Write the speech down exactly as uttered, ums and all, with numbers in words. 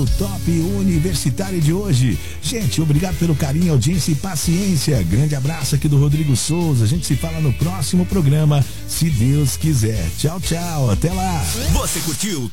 Top Universitário de hoje. Gente, obrigado pelo carinho, audiência e paciência. Grande abraço aqui do Rodrigo Souza. A gente se fala no próximo programa, se Deus quiser. Tchau, tchau. Até lá. Você curtiu